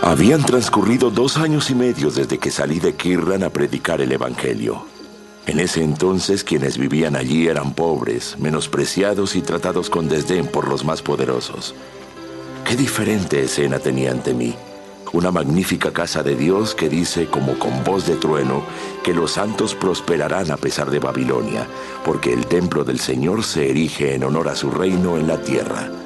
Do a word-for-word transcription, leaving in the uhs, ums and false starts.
Habían transcurrido dos años y medio desde que salí de Qumran a predicar el Evangelio. En ese entonces quienes vivían allí eran pobres, menospreciados y tratados con desdén por los más poderosos. Qué diferente escena tenía ante mí. Una magnífica casa de Dios que dice como con voz de trueno que los santos prosperarán a pesar de Babilonia, porque el templo del Señor se erige en honor a su reino en la tierra.